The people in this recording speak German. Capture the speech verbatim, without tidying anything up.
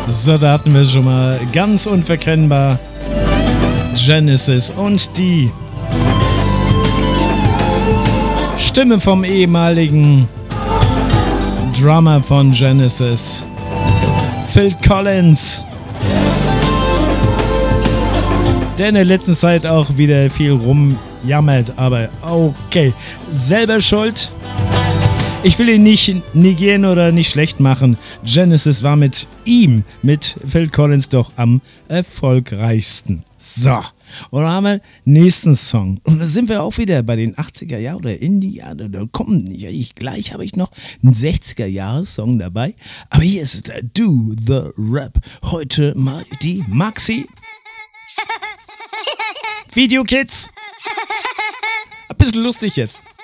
So, da hatten wir schon mal ganz unverkennbar Genesis und die Stimme vom ehemaligen Drummer von Genesis, Phil Collins, der in der letzten Zeit auch wieder viel rumjammert, aber okay, selber schuld. Ich will ihn nicht negieren oder nicht schlecht machen. Genesis war mit ihm, mit Phil Collins, doch am erfolgreichsten. So, und dann haben wir den nächsten Song. Und da sind wir auch wieder bei den achtziger Jahren oder Indie. Ja, da kommen, ja, ich, gleich habe ich noch einen sechziger Jahres-Song dabei. Aber hier ist der Do the Rap. Heute mal die Maxi. Video Kids. Ein bisschen lustig jetzt.